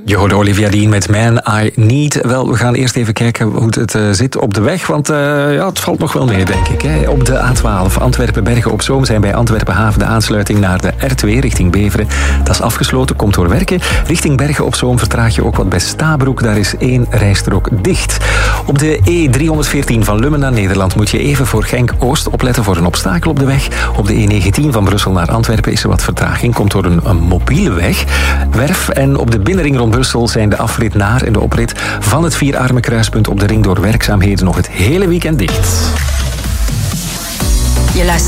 Je hoorde Olivia Dean met Man I Need. Wel, we gaan eerst even kijken hoe het zit op de weg. Want het valt nog wel mee, denk ik. Hè. Op de A12 Antwerpen-Bergen-op-Zoom zijn bij Antwerpen-Haven de aansluiting naar de R2 richting Beveren. Dat is afgesloten, komt door werken. Richting Bergen-op-Zoom vertraag je ook wat bij Stabroek. Daar is 1 rijstrook dicht. Op de E314 van Lummen naar Nederland moet je even voor Genk-Oost opletten voor een obstakel op de weg. Op de E19 van Brussel naar Antwerpen is er wat vertraging. Komt door een mobiele werf. En op de binnenring rond Brussel zijn de afrit naar en de oprit van het Vierarmenkruispunt op de ring door werkzaamheden nog het hele weekend dicht. Je luistert